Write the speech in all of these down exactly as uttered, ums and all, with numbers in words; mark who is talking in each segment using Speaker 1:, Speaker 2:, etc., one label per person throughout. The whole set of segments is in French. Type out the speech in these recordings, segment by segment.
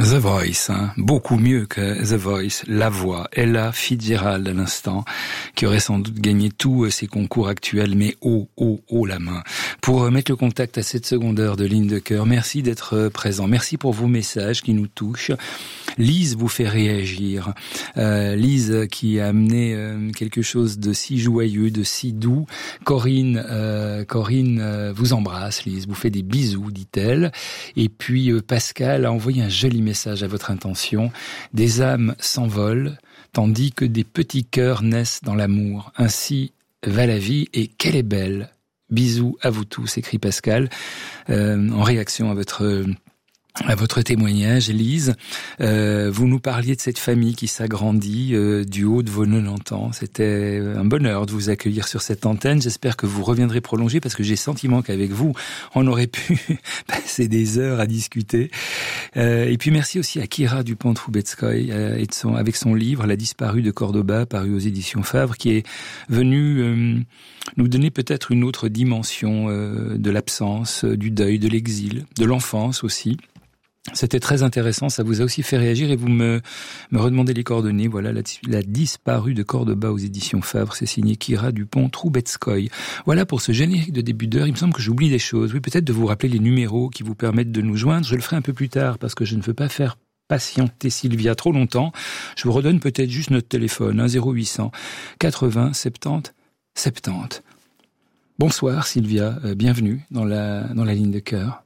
Speaker 1: The Voice, hein, beaucoup mieux que The Voice, La Voix, Ella Fitzgerald à l'instant, qui aurait sans doute gagné tous ses concours actuels, mais haut, haut, haut la main. Pour mettre le contact à cette seconde heure de Ligne de Cœur, merci d'être présent, merci pour vos messages qui nous touchent. Lise vous fait réagir, euh, Lise qui a amené euh, quelque chose de si joyeux, de si doux. Corinne, euh, Corinne euh, vous embrasse, Lise, vous fait des bisous, dit-elle. Et puis euh, Pascal a envoyé un joli message à votre intention. Des âmes s'envolent, tandis que des petits cœurs naissent dans l'amour. Ainsi va la vie, et qu'elle est belle. Bisous à vous tous, écrit Pascal, euh, en réaction à votre... à votre témoignage, Lise. Euh, vous nous parliez de cette famille qui s'agrandit euh, du haut de vos quatre-vingt-dix ans. C'était un bonheur de vous accueillir sur cette antenne. J'espère que vous reviendrez prolonger, parce que j'ai le sentiment qu'avec vous, on aurait pu passer des heures à discuter. Euh, et puis merci aussi à Kira Dupont-Troubetskoy euh, et de son, avec son livre « La disparue de Cordoba », paru aux éditions Favre, qui est venu euh, nous donner peut-être une autre dimension euh, de l'absence, du deuil, de l'exil, de l'enfance aussi. C'était très intéressant, ça vous a aussi fait réagir, et vous me, me redemandez les coordonnées. Voilà, la, la disparue de Cordoba aux éditions Favre, c'est signé Kira Dupont-Troubetskoy. Voilà pour ce générique de début d'heure. Il me semble que j'oublie des choses. Oui, peut-être de vous rappeler les numéros qui vous permettent de nous joindre. Je le ferai un peu plus tard, parce que je ne veux pas faire patienter Sylvia trop longtemps. Je vous redonne peut-être juste notre téléphone, hein, zéro huit cents quatre-vingts soixante-dix soixante-dix. Bonsoir Sylvia, euh, bienvenue dans la, dans la ligne de cœur.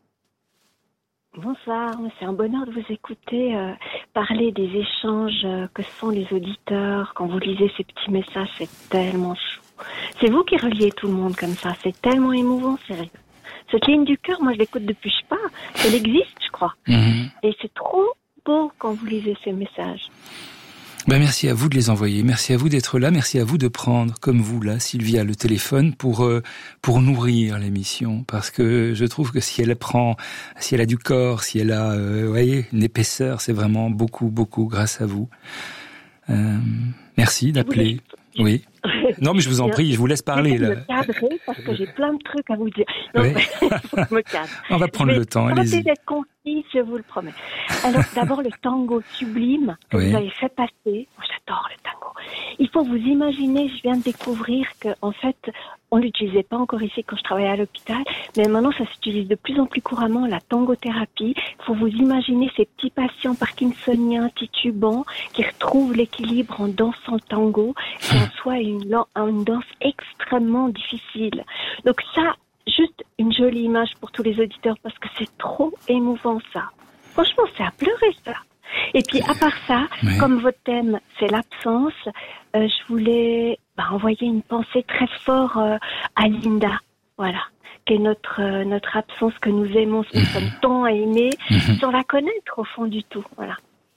Speaker 2: Bonsoir, c'est un bonheur de vous écouter euh, parler des échanges euh, que font les auditeurs quand vous lisez ces petits messages, c'est tellement chou. C'est vous qui reliez tout le monde comme ça, c'est tellement émouvant, sérieux. Cette ligne du cœur, moi je l'écoute depuis, je sais pas, elle existe, je crois. Mmh. Et c'est trop beau quand vous lisez ces messages.
Speaker 1: Ben merci à vous de les envoyer, merci à vous d'être là, merci à vous de prendre, comme vous là, Sylvia, le téléphone pour euh, pour nourrir l'émission, parce que je trouve que si elle prend, si elle a du corps, si elle a, euh, vous voyez, une épaisseur, c'est vraiment beaucoup, beaucoup grâce à vous. Euh, merci d'appeler. Oui. Non, mais je vous en prie, je vous laisse parler là.
Speaker 2: Je vais me cadrer parce que j'ai plein de trucs à vous dire. Non,
Speaker 1: oui.
Speaker 2: faut que je me cadre.
Speaker 1: On va prendre le temps, allez-y.
Speaker 2: Je vais d'être concise, je vous le promets. Alors, d'abord, le tango sublime que oui. vous avez fait passer. Moi, j'adore le tango. Il faut vous imaginer, je viens de découvrir que, en fait, on l'utilisait pas encore ici quand je travaillais à l'hôpital, mais maintenant ça s'utilise de plus en plus couramment, la tangothérapie. Il faut vous imaginer ces petits patients parkinsoniens titubants qui retrouvent l'équilibre en dansant le tango, qui en soi est une, une danse extrêmement difficile. Donc ça, juste une jolie image pour tous les auditeurs parce que c'est trop émouvant ça. Franchement, c'est à pleurer ça. Et puis à part ça, oui. comme votre thème c'est l'absence, euh, je voulais bah, envoyer une pensée très forte euh, à Linda, voilà, qui est notre euh, notre absence que nous aimons, nous sommes tant à aimer, mm-hmm. sans la connaître au fond du tout, voilà.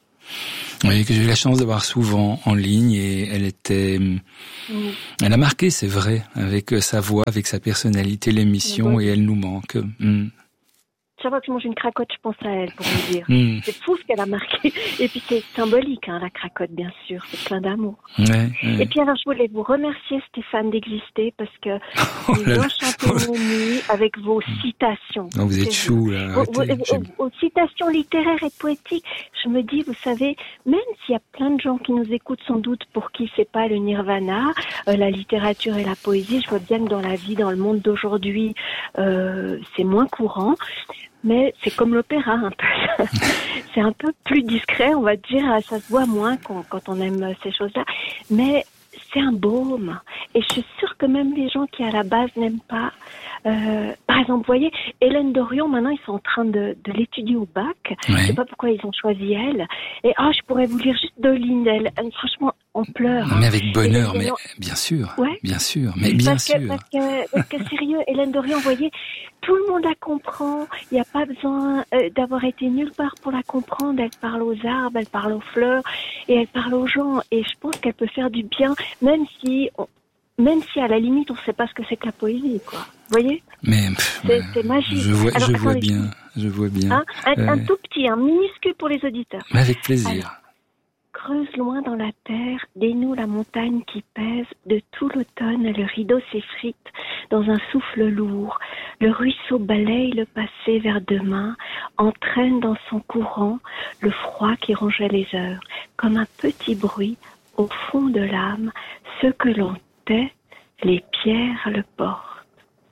Speaker 1: Oui, que j'ai eu la chance d'avoir souvent en ligne, et elle était, mm. elle a marqué, c'est vrai, avec sa voix, avec sa personnalité, l'émission, oui. et elle nous manque. Mm.
Speaker 2: Chaque fois que je mange une cracotte, je pense à elle, pour vous dire. Mm. C'est fou ce qu'elle a marqué. Et puis c'est symbolique, hein, la cracotte, bien sûr. C'est plein d'amour.
Speaker 1: Ouais, ouais.
Speaker 2: Et puis alors, je voulais vous remercier, Stéphane, d'exister, parce que
Speaker 1: oh
Speaker 2: vous enchantez nos nuits avec vos citations.
Speaker 1: Non, vous êtes chou, là.
Speaker 2: Vos, vos, vos, vos citations littéraires et poétiques. Je me dis, vous savez, même s'il y a plein de gens qui nous écoutent sans doute pour qui c'est pas le nirvana, euh, la littérature et la poésie, je vois bien que dans la vie, dans le monde d'aujourd'hui, euh, c'est moins courant. Mais c'est comme l'opéra, un peu. C'est un peu plus discret, on va dire. Ça se voit moins quand, quand on aime ces choses-là. Mais c'est un baume. Et je suis sûre que même les gens qui, à la base, n'aiment pas... Euh, par exemple, vous voyez, Hélène Dorion, maintenant, ils sont en train de, de l'étudier au bac. Ouais. Je sais pas pourquoi ils ont choisi elle. Et ah, oh, je pourrais vous lire juste deux lignes d'elle. Franchement, on pleure.
Speaker 1: Mais avec bonheur, mais bien sûr. Ouais. Bien sûr, mais bien
Speaker 2: parce
Speaker 1: sûr.
Speaker 2: Que, parce, que, parce que, sérieux, Hélène Dorion, vous voyez, tout le monde la comprend. Il n'y a pas besoin euh, d'avoir été nulle part pour la comprendre. Elle parle aux arbres, elle parle aux fleurs et elle parle aux gens. Et je pense qu'elle peut faire du bien, même si... On, Même si à la limite on ne sait pas ce que c'est que la poésie, quoi. Vous voyez ?
Speaker 1: Mais pff,
Speaker 2: c'est, c'est magique.
Speaker 1: Je vois,
Speaker 2: Alors,
Speaker 1: je vois
Speaker 2: attendez,
Speaker 1: bien, je vois bien.
Speaker 2: Hein un,
Speaker 1: euh...
Speaker 2: un tout petit, un minuscule pour les auditeurs.
Speaker 1: Mais avec plaisir.
Speaker 2: Alors, creuse loin dans la terre, dénoue la montagne qui pèse. De tout l'automne, le rideau s'effrite dans un souffle lourd. Le ruisseau balaye le passé vers demain. entraîne dans son courant le froid qui rongeait les heures, comme un petit bruit au fond de l'âme, ce que l'on tait, les pierres le portent.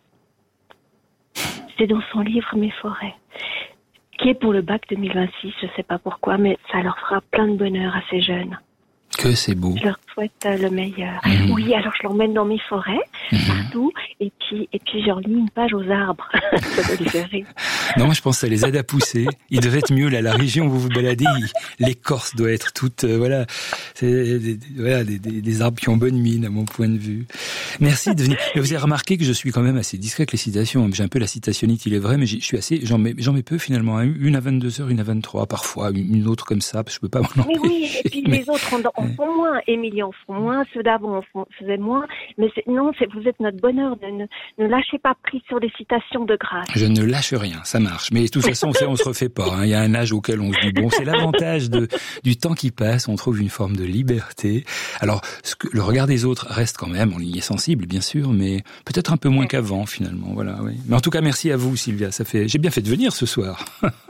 Speaker 2: C'est dans son livre Mes forêts, qui est pour le bac deux mille vingt-six, je ne sais pas pourquoi, mais ça leur fera plein de bonheur à ces jeunes.
Speaker 1: Que c'est beau.
Speaker 2: Je leur souhaite euh, le meilleur.
Speaker 1: Mmh.
Speaker 2: Oui, alors je l'emmène dans mes forêts, mmh. partout, et puis, et puis je leur lis une page aux arbres. Ça doit les faire rire.
Speaker 1: Non, moi je pense que ça les aide à pousser. Il devait être mieux, là, la région où vous vous baladez, il, l'écorce doit être toute, euh, voilà, c'est des, voilà, des, des, des arbres qui ont bonne mine, à mon point de vue. Merci de venir. Mais vous avez remarqué que je suis quand même assez discret avec les citations. J'ai un peu la citationnite, il est vrai, mais je suis assez, j'en mets, j'en mets peu finalement. Une à vingt-deux heures, une à vingt-trois, parfois, une autre comme ça, parce que je peux pas m'en empêcher.
Speaker 2: Mais oui, et puis mais... les autres en, en font moins. Émilie en font moins, ceux d'avant en faisaient moins. Mais c'est, non, c'est, vous êtes notre bonheur. Ne, ne, ne lâchez pas prise sur les citations de grâce.
Speaker 1: Je ne lâche rien, ça marche. Mais de toute façon, on, on se refait pas. Hein. Il y a un âge auquel on se dit, bon, c'est l'avantage de, du temps qui passe, on trouve une forme de liberté. Alors, ce que, le regard des autres reste quand même, on y est sensible, bien sûr, mais peut-être un peu moins qu'avant, finalement. Voilà, oui. Mais en tout cas, merci à vous, Sylvia. Ça fait, j'ai bien fait de venir ce soir.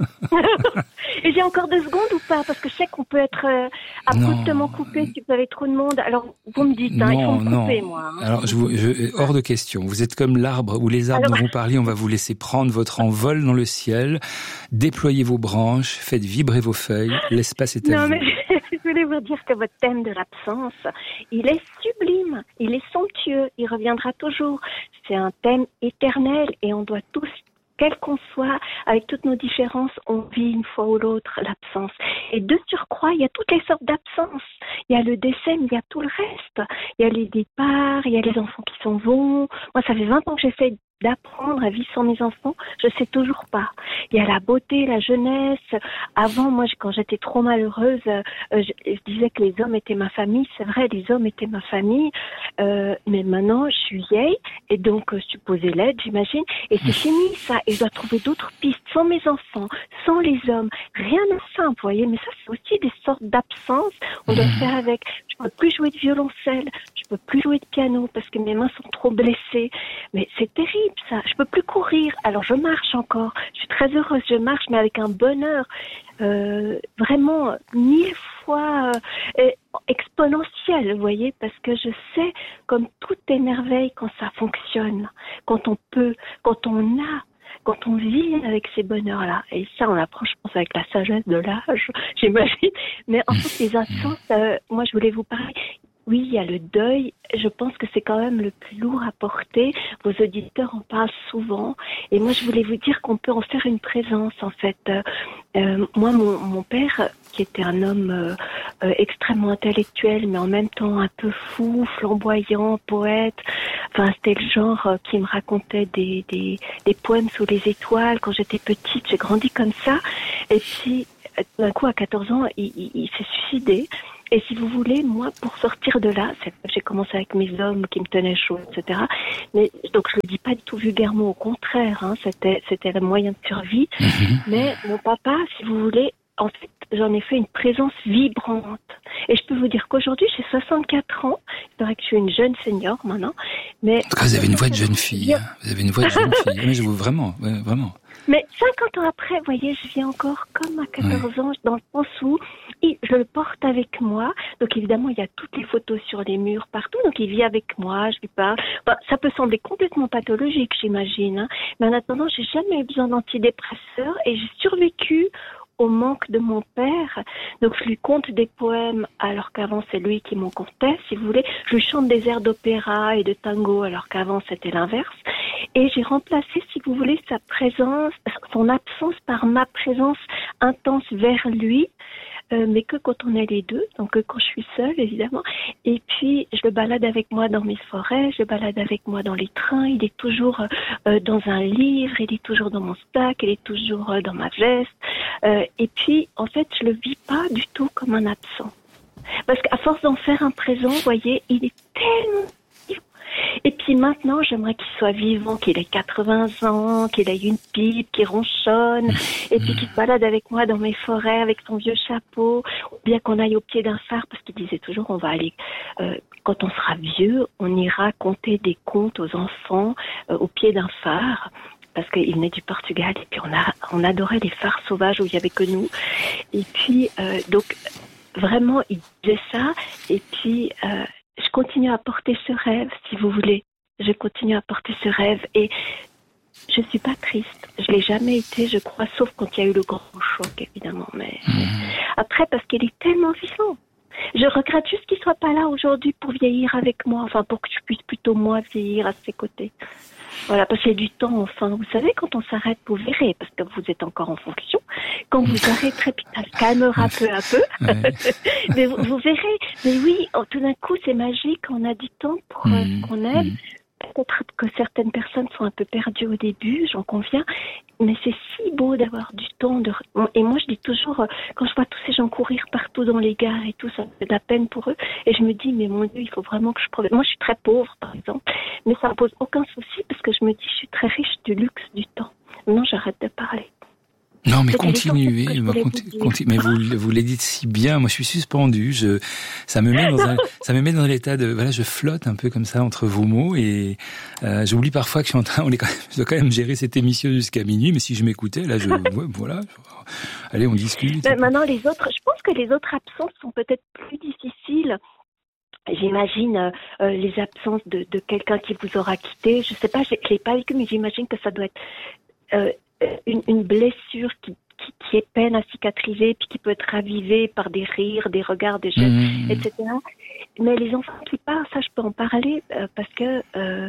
Speaker 2: Et j'ai encore deux secondes ou pas? Parce que je sais qu'on peut être euh, abruptement coupé si vous avez trop de monde. Alors, vous me dites, hein,
Speaker 1: non,
Speaker 2: il faut me
Speaker 1: non.
Speaker 2: couper, moi. Hein.
Speaker 1: Alors, je vous, je, hors de question. Vous êtes comme l'arbre ou les arbres Alors... dont vous parliez. On va vous laisser prendre votre envol dans le ciel. Déployez vos branches. Faites vibrer vos feuilles. L'espace est à
Speaker 2: non,
Speaker 1: vous.
Speaker 2: Mais... Je voulais vous dire que votre thème de l'absence, il est sublime, il est somptueux, il reviendra toujours. C'est un thème éternel et on doit tous, quel qu'on soit, avec toutes nos différences, on vit une fois ou l'autre l'absence. Et de surcroît, il y a toutes les sortes d'absences. Il y a le décès, mais il y a tout le reste. Il y a les départs, il y a les enfants qui s'en vont. Moi, ça fait vingt ans que j'essaie d'apprendre à vivre sans mes enfants, je sais toujours pas. Il y a la beauté, la jeunesse. Avant, moi, quand j'étais trop malheureuse, euh, je, je disais que les hommes étaient ma famille. C'est vrai, les hommes étaient ma famille. Euh, mais maintenant, je suis vieille et donc euh, supposée l'aide, j'imagine. Et c'est fini, ça. Et je dois trouver d'autres pistes sans mes enfants, sans les hommes. Rien de simple, vous voyez. Mais ça, c'est aussi des sortes d'absence. On doit faire avec. Je peux plus jouer de violoncelle. Je peux plus jouer de piano parce que mes mains sont trop blessées. Mais c'est terrible. Ça, je peux plus courir, alors je marche encore. Je suis très heureuse, je marche, mais avec un bonheur euh, vraiment mille fois euh, exponentiel, vous voyez, parce que je sais comme tout est merveille quand ça fonctionne, quand on peut, quand on a, quand on vit avec ces bonheurs-là. Et ça, on apprend, je pense, avec la sagesse de l'âge, j'imagine. Mais en fait, les absences, euh, moi, je voulais vous parler. Oui, il y a le deuil. Je pense que c'est quand même le plus lourd à porter. Vos auditeurs en parlent souvent. Et moi, je voulais vous dire qu'on peut en faire une présence, en fait. Euh, moi, mon, mon père, qui était un homme euh, euh, extrêmement intellectuel, mais en même temps un peu fou, flamboyant, poète. Enfin, c'était le genre euh, qui me racontait des, des, des poèmes sous les étoiles. Quand j'étais petite, j'ai grandi comme ça. Et puis, d'un coup, à quatorze ans, il, il, il s'est suicidé. Et si vous voulez, moi, pour sortir de là, c'est, j'ai commencé avec mes hommes qui me tenaient chaud, et cetera. Mais donc, je le dis pas du tout vulgairement, au contraire, hein, c'était c'était le moyen de survie. Mm-hmm. Mais mon papa, si vous voulez, en fait, j'en ai fait une présence vibrante. Et je peux vous dire qu'aujourd'hui, j'ai soixante-quatre ans. Il paraît que je suis une jeune senior maintenant. Mais
Speaker 1: en tout cas, vous avez une voix de jeune fille. Hein. Vous avez une voix de jeune fille. Mais je vous vraiment, ouais, vraiment.
Speaker 2: Mais cinquante ans après, vous voyez, je vis encore comme à quatorze ouais. ans, dans le sens où je le porte avec moi. Donc évidemment, il y a toutes les photos sur les murs partout. Donc il vit avec moi, je lui parle. Enfin, ça peut sembler complètement pathologique, j'imagine. Hein. Mais en attendant, j'ai jamais eu besoin d'antidépresseurs et j'ai survécu au manque de mon père. Donc je lui conte des poèmes alors qu'avant c'est lui qui m'en contait, si vous voulez. Je lui chante des airs d'opéra et de tango alors qu'avant c'était l'inverse. Et j'ai remplacé, si vous voulez, sa présence, son absence par ma présence intense vers lui, euh, mais que quand on est les deux, donc que quand je suis seule, évidemment. Et puis, je le balade avec moi dans mes forêts, je le balade avec moi dans les trains, il est toujours euh, dans un livre, il est toujours dans mon sac, il est toujours euh, dans ma veste. Euh, et puis, en fait, je le vis pas du tout comme un absent. Parce qu'à force d'en faire un présent, vous voyez, il est tellement... Et puis maintenant, j'aimerais qu'il soit vivant, qu'il ait quatre-vingts ans, qu'il ait une pipe, qu'il ronchonne, et puis qu'il se balade avec moi dans mes forêts avec son vieux chapeau, ou bien qu'on aille au pied d'un phare, parce qu'il disait toujours, on va aller, euh, quand on sera vieux, on ira conter des contes aux enfants euh, au pied d'un phare. parce qu'il venait du Portugal et puis on a on adorait les phares sauvages où il y avait que nous. Et puis euh, donc vraiment il disait ça et puis euh, je continue à porter ce rêve, si vous voulez. Je continue à porter ce rêve et je suis pas triste. Je l'ai jamais été, je crois, sauf quand il y a eu le grand choc, évidemment. Mais mmh. après, parce qu'il est tellement vivant. Je regrette juste qu'il soit pas là aujourd'hui pour vieillir avec moi, enfin pour que je puisse plutôt moi vieillir à ses côtés. Voilà, parce qu'il y a du temps, enfin. Vous savez, quand on s'arrête, vous verrez, parce que vous êtes encore en fonction. Quand vous arrêterez, puis ça se calmera peu à peu. Ouais. Mais vous, vous verrez. Mais oui, tout d'un coup, c'est magique. On a du temps pour mmh. euh, ce qu'on aime. Mmh. Peut-être que certaines personnes sont un peu perdues au début, j'en conviens, mais c'est si beau d'avoir du temps. De... Et moi, je dis toujours, quand je vois tous ces gens courir partout dans les gares et tout, ça me fait de la peine pour eux. Et je me dis, mais mon Dieu, il faut vraiment que je progresse. Moi, je suis très pauvre, par exemple, mais ça me pose aucun souci parce que je me dis, je suis très riche du luxe du temps. Maintenant, j'arrête de parler.
Speaker 1: Non, mais continuez, continue, mais vous, vous les dites si bien. Moi, je suis suspendu. Je, ça me met dans un, ça me met dans l'état de, voilà, je flotte un peu comme ça entre vos mots et euh, j'oublie parfois que je suis en train, on est quand même, je dois quand même gérer cette émission jusqu'à minuit. Mais si je m'écoutais, là, je, ouais, voilà, allez, on discute.
Speaker 2: Mais maintenant, les autres, je pense que les autres absences sont peut-être plus difficiles. J'imagine euh, les absences de, de quelqu'un qui vous aura quitté. Je sais pas, je, je l'ai pas vécu, mais j'imagine que ça doit être euh, Une, une blessure qui, qui, qui est peine à cicatriser, puis qui peut être ravivée par des rires, des regards, des gestes, mmh. et cetera. Mais les enfants qui partent, ça je peux en parler euh, parce que euh,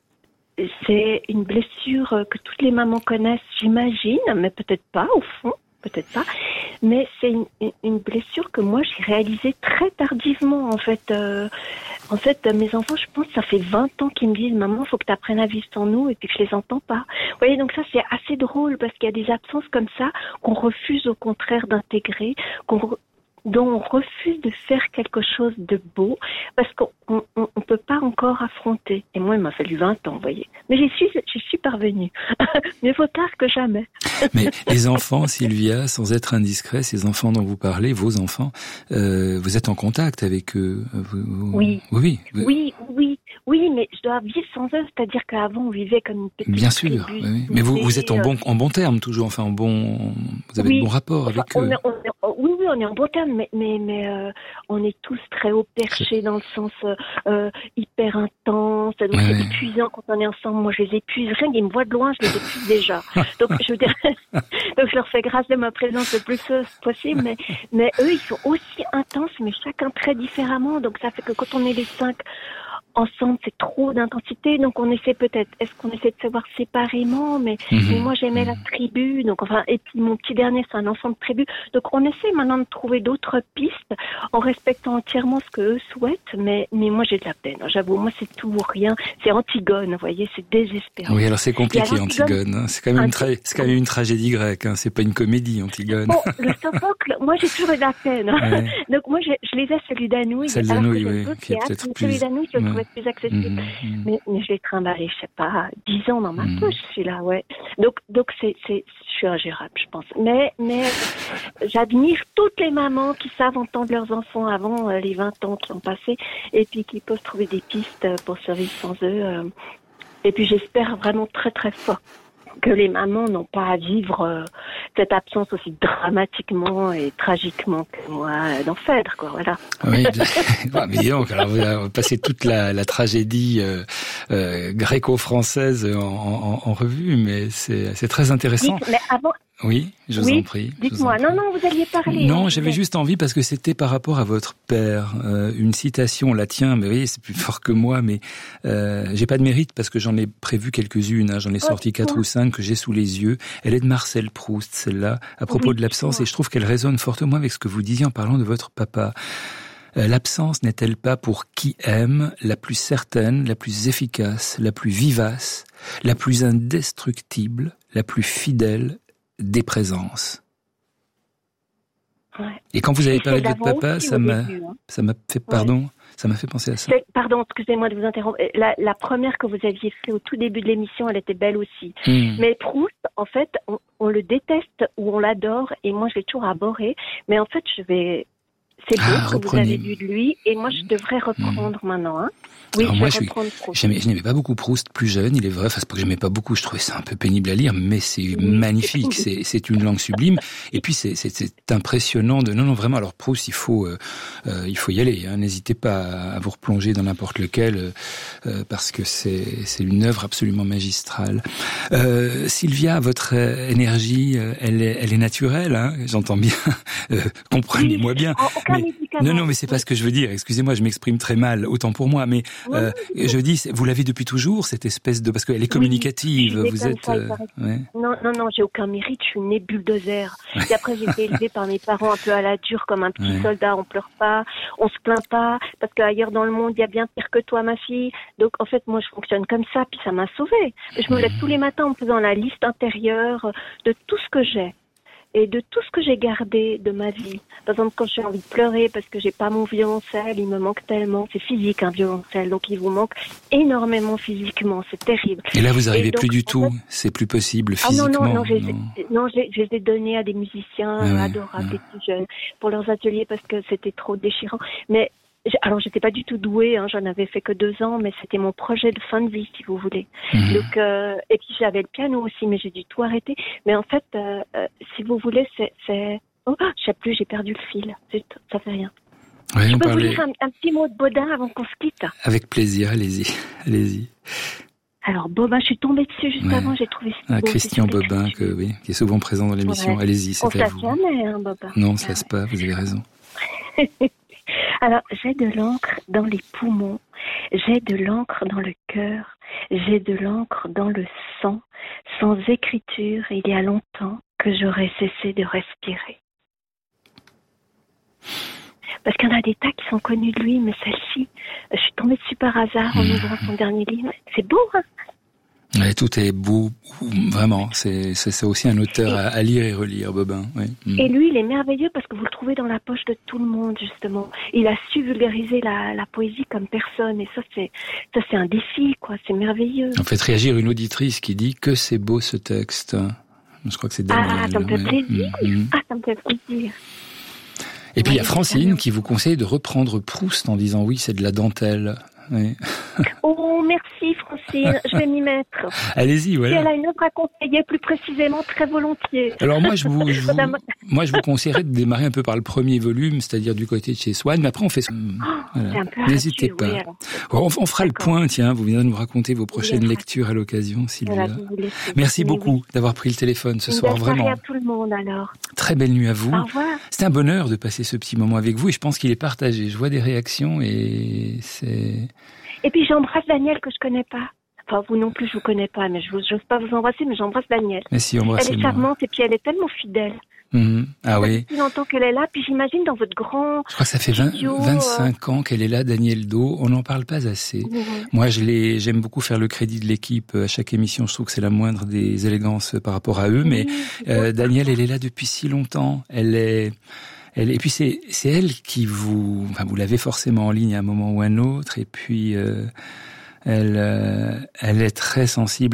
Speaker 2: c'est une blessure que toutes les mamans connaissent, j'imagine, mais peut-être pas au fond, peut-être pas. Mais c'est une, une blessure que moi j'ai réalisée très tardivement en fait. Euh, en fait, mes enfants, je pense, ça fait vingt ans qu'ils me disent « Maman, il faut que tu apprennes à vivre sans nous » et puis que je les entends pas. Vous voyez, donc ça c'est assez drôle parce qu'il y a des absences comme ça qu'on refuse au contraire d'intégrer, qu'on re... dont on refuse de faire quelque chose de beau parce qu'on on, on peut pas encore affronter. Et moi, il m'a fallu vingt ans, vous voyez. Mais j'y suis, j'y suis parvenue. Mieux vaut tard que jamais.
Speaker 1: Mais les enfants, Sylvia, sans être indiscret, ces enfants dont vous parlez, vos enfants, euh, vous êtes en contact avec eux. Vous, vous...
Speaker 2: Oui.
Speaker 1: Oui.
Speaker 2: Oui, oui. Oui, mais je dois vivre sans eux, c'est-à-dire qu'avant on vivait comme une petite
Speaker 1: Bien sûr,
Speaker 2: tribu,
Speaker 1: oui. Mais vous, vous êtes en bon, en bon terme toujours, enfin en bon, vous avez
Speaker 2: oui.
Speaker 1: de bons rapports avec
Speaker 2: enfin,
Speaker 1: eux.
Speaker 2: On est, on est, oui, oui, on est en bon terme, mais mais mais euh, on est tous très haut perchés dans le sens euh, hyper intense, donc ouais. c'est épuisant quand on est ensemble. Moi, je les épuise, rien qu'ils me voient de loin, je les épuise déjà. Donc je veux dire, donc je leur fais grâce de ma présence le plus possible, mais mais eux, ils sont aussi intenses, mais chacun très différemment. Donc ça fait que quand on est les cinq ensemble, c'est trop d'intensité, donc on essaie peut-être, est-ce qu'on essaie de se voir séparément, mais, mmh. mais moi j'aimais mmh. la tribu, donc enfin, et puis mon petit dernier c'est un enfant de tribu, donc on essaie maintenant de trouver d'autres pistes en respectant entièrement ce que eux souhaitent, mais, mais moi j'ai de la peine, j'avoue, moi c'est tout ou rien, c'est Antigone, vous voyez, c'est désespérant.
Speaker 1: Oui, alors c'est compliqué Antigone, hein. c'est quand même une, tra- c'est quand même une tragédie grecque, hein. C'est pas une comédie Antigone.
Speaker 2: Bon, le Sophocle, moi j'ai toujours eu de la peine, ouais. donc moi je, je lisais celui d'Anouilh,
Speaker 1: celui d'Anouilh, oui, qui est peut-être plus...
Speaker 2: celui d'Anouilh, je ouais. plus accessible. Mmh, mmh. Mais, mais je l'ai trimballé, je sais pas, dix ans dans ma mmh. poche, celui-là, ouais. Donc, donc c'est, c'est, je suis ingérable, je pense. Mais, mais, j'admire toutes les mamans qui savent entendre leurs enfants avant euh, les vingt ans qui ont passé et puis qui peuvent trouver des pistes pour survivre sans eux. Euh. Et puis, j'espère vraiment très, très fort que les mamans n'ont pas à vivre euh, cette absence aussi dramatiquement et tragiquement que moi euh, dans Phèdre, quoi, voilà.
Speaker 1: Oui, mais donc, alors vous avez passé toute la, la tragédie euh, euh, gréco-française en, en, en revue, mais c'est, c'est très intéressant.
Speaker 2: Oui, mais avant...
Speaker 1: Oui, je vous
Speaker 2: oui,
Speaker 1: en prie.
Speaker 2: Dites-moi.
Speaker 1: En prie.
Speaker 2: Non, non, vous alliez parler.
Speaker 1: Non,
Speaker 2: hein,
Speaker 1: j'avais juste envie parce que c'était par rapport à votre père. Euh, une citation, la tienne, mais vous voyez, c'est plus fort que moi, mais euh, j'ai pas de mérite parce que j'en ai prévu quelques-unes. Hein, j'en ai sorti quatre oh, ou cinq que j'ai sous les yeux. Elle est de Marcel Proust, celle-là, à propos oui, de l'absence, et je trouve qu'elle résonne fortement avec ce que vous disiez en parlant de votre papa. Euh, l'absence n'est-elle pas pour qui aime la plus certaine, la plus efficace, la plus vivace, la plus indestructible, la plus fidèle des présences. Ouais. Et quand vous avez parlé de votre papa, ça m'a, début, hein. ça m'a fait, pardon, ouais. ça m'a fait penser à ça.
Speaker 2: C'est, pardon, excusez-moi de vous interrompre. La, la première que vous aviez fait au tout début de l'émission, elle était belle aussi. Mmh. Mais Proust, en fait, on, on le déteste ou on l'adore, et moi je l'ai toujours abhorré. Mais en fait, je vais C'est beau
Speaker 1: ah,
Speaker 2: que
Speaker 1: reprenez.
Speaker 2: vous avez lu de lui, et moi je devrais reprendre mmh. maintenant. Hein. Oui,
Speaker 1: Alors
Speaker 2: je
Speaker 1: moi,
Speaker 2: vais
Speaker 1: je,
Speaker 2: reprendre Proust.
Speaker 1: j'aimais, je n'aimais pas beaucoup Proust plus jeune, il est vrai. Enfin, c'est pas que j'aimais pas beaucoup, je trouvais ça un peu pénible à lire, mais c'est oui, magnifique, c'est, c'est une langue sublime. Et puis c'est, c'est, c'est impressionnant de. Non, non, vraiment. Alors Proust, il faut, euh, euh, il faut y aller. Hein. N'hésitez pas à vous replonger dans n'importe lequel, euh, parce que c'est, c'est une œuvre absolument magistrale. Euh, Sylvia, votre énergie, elle est, elle est naturelle. Hein. J'entends bien. Euh, comprenez-moi bien.
Speaker 2: Mais,
Speaker 1: non, non, mais c'est pas ce que je veux dire. Excusez-moi, je m'exprime très mal, autant pour moi. Mais euh, je dis, vous l'avez depuis toujours, cette espèce de, parce qu'elle est communicative.
Speaker 2: Oui,
Speaker 1: vous êtes.
Speaker 2: Ça,
Speaker 1: euh, ouais.
Speaker 2: Non, non, non, j'ai aucun mérite. Je suis née bulldozer. Et après, j'ai été élevée par mes parents un peu à la dure, comme un petit ouais. soldat. On pleure pas, on se plaint pas, parce qu'ailleurs dans le monde, il y a bien pire que toi, ma fille. Donc, en fait, moi, je fonctionne comme ça, puis ça m'a sauvée. Je me lève tous les matins en faisant la liste intérieure de tout ce que j'ai. Et de tout ce que j'ai gardé de ma vie. Par exemple, quand j'ai envie de pleurer parce que j'ai pas mon violoncelle, il me manque tellement. C'est physique, un violoncelle, donc il vous manque énormément physiquement. C'est terrible.
Speaker 1: Et là, vous arrivez donc, plus du tout.
Speaker 2: fait...
Speaker 1: C'est plus possible physiquement.
Speaker 2: Ah non, non, non, j'ai,
Speaker 1: non.
Speaker 2: non j'ai, je les ai donnés à des musiciens ah ouais, adorables, des plus jeunes, pour leurs ateliers parce que c'était trop déchirant. Mais alors, j'étais pas du tout douée, hein, j'en avais fait que deux ans, mais c'était mon projet de fin de vie, si vous voulez. Mmh. Donc, euh, et puis j'avais le piano aussi, mais j'ai dû tout arrêter. Mais en fait, euh, euh, si vous voulez, c'est, c'est... Oh, je sais plus, j'ai perdu le fil. Zut, ça fait rien.
Speaker 1: Oui,
Speaker 2: je
Speaker 1: on
Speaker 2: peux
Speaker 1: parlait...
Speaker 2: vous dire un, un petit mot de Bodin avant qu'on se quitte?
Speaker 1: Avec plaisir, allez-y, allez-y.
Speaker 2: Alors, Bobin, je suis tombée dessus juste ouais. avant, j'ai trouvé ça.
Speaker 1: Ah, Christian Bobin, que, oui, qui est souvent présent dans l'émission. Ouais. Allez-y, c'est
Speaker 2: on
Speaker 1: à vous.
Speaker 2: On ne jamais, hein, Bobin.
Speaker 1: Non, on ne se lasse pas, vous avez raison.
Speaker 2: Alors, j'ai de l'encre dans les poumons, j'ai de l'encre dans le cœur, j'ai de l'encre dans le sang. Sans écriture, il y a longtemps que j'aurais cessé de respirer. Parce qu'il y en a des tas qui sont connus de lui, mais celle-ci, je suis tombée dessus par hasard en ouvrant son dernier livre. C'est beau, hein?
Speaker 1: Ouais, tout est beau, vraiment. C'est, c'est, c'est aussi un auteur à, à lire et relire, Bobin. Oui. Mm.
Speaker 2: Et lui, il est merveilleux parce que vous le trouvez dans la poche de tout le monde, justement. Il a su vulgariser la, la poésie comme personne. Et ça, c'est, ça, c'est un défi, quoi. C'est merveilleux.
Speaker 1: En fait, réagir une auditrice qui dit que c'est beau ce texte. Je crois que c'est Daniel.
Speaker 2: Ah, ça me fait
Speaker 1: ouais.
Speaker 2: plaisir. Mm. Ah, ça me fait plaisir.
Speaker 1: Et puis, il ouais, y a Francine qui vous conseille de reprendre Proust en disant oui, c'est de la dentelle. Oui.
Speaker 2: Oh, merci Francine, je vais m'y mettre.
Speaker 1: Allez-y, voilà.
Speaker 2: Si elle a une autre à conseiller plus précisément, très volontiers.
Speaker 1: Alors moi, je vous, je vous, moi, je vous conseillerais de démarrer un peu par le premier volume, c'est-à-dire du côté de chez Swann, mais après on fait ça.
Speaker 2: Oh,
Speaker 1: voilà.
Speaker 2: un peu
Speaker 1: N'hésitez pas.
Speaker 2: Oui,
Speaker 1: on, on fera D'accord. le point, tiens, vous viendrez nous raconter vos prochaines oui, lectures à l'occasion, Sylvia. Voilà, merci beaucoup oui. d'avoir pris le téléphone ce
Speaker 2: une
Speaker 1: soir,
Speaker 2: belle
Speaker 1: vraiment.
Speaker 2: À tout le monde alors.
Speaker 1: Très belle nuit à vous.
Speaker 2: Au revoir.
Speaker 1: C'était un bonheur de passer ce petit moment avec vous et je pense qu'il est partagé. Je vois des réactions et c'est...
Speaker 2: Et puis j'embrasse Daniel que je connais pas. Enfin, vous non plus, je vous connais pas, mais je n'ose pas vous embrasser, mais j'embrasse Daniel.
Speaker 1: Mais si, embrassez-moi.
Speaker 2: Elle est charmante et puis elle est tellement fidèle.
Speaker 1: Mmh. Ah ça oui.
Speaker 2: Depuis longtemps qu'elle est là, puis j'imagine dans votre grand.
Speaker 1: Je crois que ça fait vingt, studio, vingt-cinq euh... ans qu'elle est là, Daniel Do. On n'en parle pas assez. Mmh. Moi, je l'ai, j'aime beaucoup faire le crédit de l'équipe à chaque émission. Je trouve que c'est la moindre des élégances par rapport à eux. Mmh. Mais euh, Daniel, elle est là depuis si longtemps. Elle est. Elle, et puis c'est, c'est elle qui vous, enfin vous l'avez forcément en ligne à un moment ou à un autre, et puis euh, elle, euh, elle est très sensible